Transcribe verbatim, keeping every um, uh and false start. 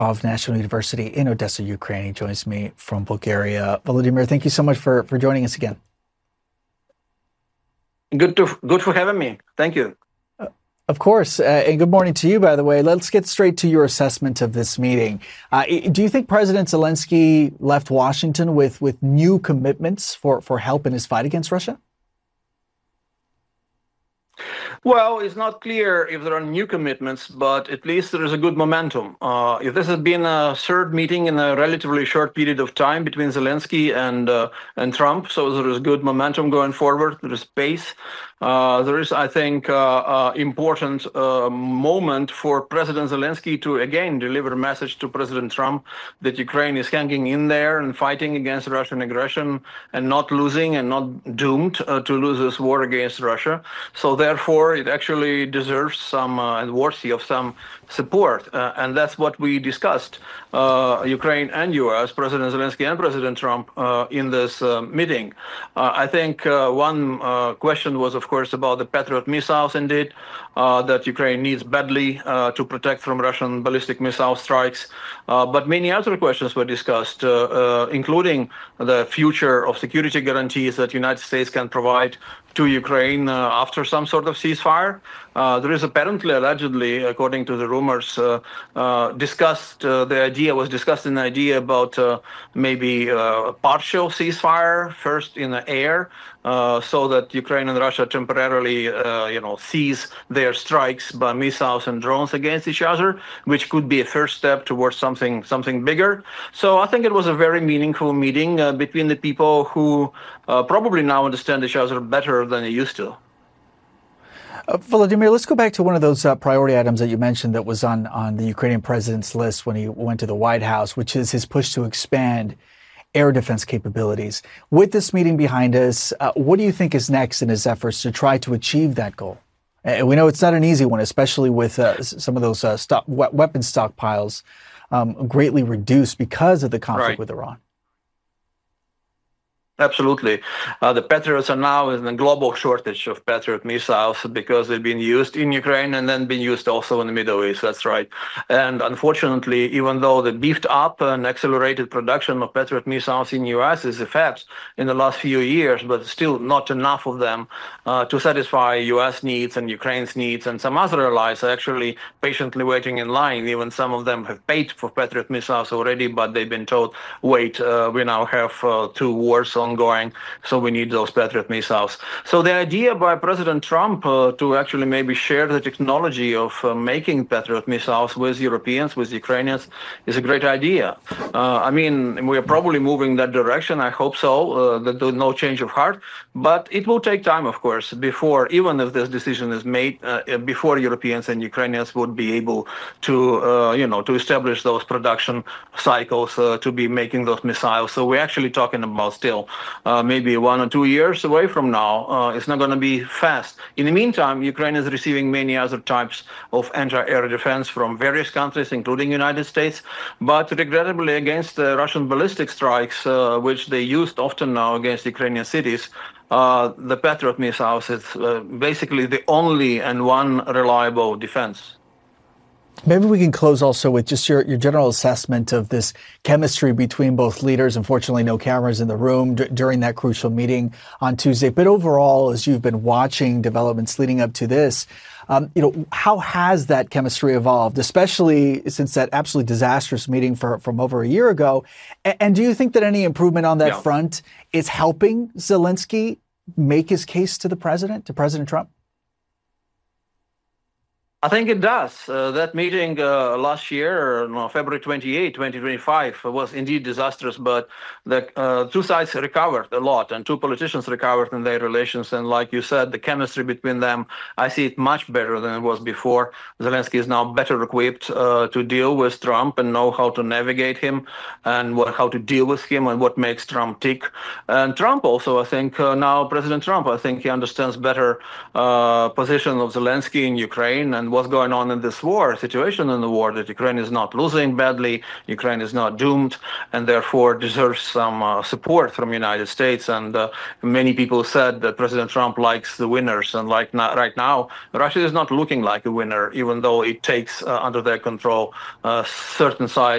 of National University in Odessa, Ukraine. He joins me from Bulgaria. Volodymyr, thank you so much for, for joining us again. Good to good for having me. Thank you. Uh, of course, uh, and good morning to you, by the way. Let's get straight to your assessment of this meeting. Uh, do you think President Zelensky left Washington with, with new commitments for, for help in his fight against Russia? Well, it's not clear if there are new commitments, but at least there is a good momentum. Uh, if this has been a third meeting in a relatively short period of time between Zelensky and uh, and Trump, so there is good momentum going forward. There is pace. Uh, there is, I think, uh, uh, important uh, moment for President Zelensky to again deliver a message to President Trump that Ukraine is hanging in there and fighting against Russian aggression and not losing and not doomed uh, to lose this war against Russia. So therefore, it actually deserves some uh, and worthy of some support. Uh, and that's what we discussed, uh, Ukraine and U S, President Zelensky and President Trump, uh, in this uh, meeting. Uh, I think uh, one uh, question was, of course, about the Patriot missiles, indeed, uh, that Ukraine needs badly uh, to protect from Russian ballistic missile strikes. Uh, but many other questions were discussed, uh, uh, including the future of security guarantees that the United States can provide to Ukraine uh, after some sort of ceasefire. Uh, there is apparently, allegedly, according to the rumors, uh, uh, discussed, uh, the idea was discussed an idea about uh, maybe uh, a partial ceasefire, first in the air, uh, so that Ukraine and Russia temporarily, uh, you know, cease their strikes by missiles and drones against each other, which could be a first step towards something something bigger. So I think it was a very meaningful meeting uh, between the people who uh, probably now understand each other better than they used to. Uh, Volodymyr, let's go back to one of those uh, priority items that you mentioned that was on, on the Ukrainian president's list when he went to the White House, which is his push to expand air defense capabilities. With this meeting behind us, uh, what do you think is next in his efforts to try to achieve that goal? And we know it's not an easy one, especially with uh, some of those uh, stock, weapon stockpiles um, greatly reduced because of the conflict right. with Iran. Absolutely. Uh, the Patriots are now in a global shortage of Patriot missiles because they've been used in Ukraine and then been used also in the Middle East. That's right. And unfortunately, even though the beefed up and accelerated production of Patriot missiles in the U S is a fact in the last few years, but still not enough of them uh, to satisfy U S needs and Ukraine's needs. And some other allies are actually patiently waiting in line. Even some of them have paid for Patriot missiles already, but they've been told, wait, uh, we now have uh, two wars on ongoing, so we need those Patriot missiles. So the idea by President Trump uh, to actually maybe share the technology of uh, making Patriot missiles with Europeans, with Ukrainians, is a great idea. Uh, I mean, we are probably moving that direction. I hope so, uh, that there's no change of heart. But it will take time, of course, before, even if this decision is made, uh, before Europeans and Ukrainians would be able to, uh, you know, to establish those production cycles uh, to be making those missiles. So we're actually talking about still Uh, maybe one or two years away from now. Uh, it's not going to be fast. In the meantime, Ukraine is receiving many other types of anti-air defense from various countries, including the United States. But regrettably, against the Russian ballistic strikes, uh, which they used often now against Ukrainian cities, uh, the Patriot missiles is uh, basically the only and one reliable defense. Maybe we can close also with just your, your general assessment of this chemistry between both leaders. Unfortunately, no cameras in the room d- during that crucial meeting on Tuesday. But overall, as you've been watching developments leading up to this, um, you know, how has that chemistry evolved, especially since that absolutely disastrous meeting for, from over a year ago? And, and do you think that any improvement on that yeah. front is helping Zelensky make his case to the president, to President Trump? I think it does. Uh, that meeting uh, last year, no, February twenty-eighth, twenty twenty-five, was indeed disastrous, but the uh, two sides recovered a lot and two politicians recovered in their relations. And like you said, the chemistry between them, I see it much better than it was before. Zelensky is now better equipped uh, to deal with Trump and know how to navigate him and what, how to deal with him and what makes Trump tick. And Trump also, I think, uh, now President Trump, I think he understands better uh, position of Zelensky in Ukraine and what's going on in this war, situation in the war, that Ukraine is not losing badly, Ukraine is not doomed, and therefore deserves some uh, support from the United States. And uh, many people said that President Trump likes the winners, and like not, right now, Russia is not looking like a winner, even though it takes uh, under their control uh, certain sides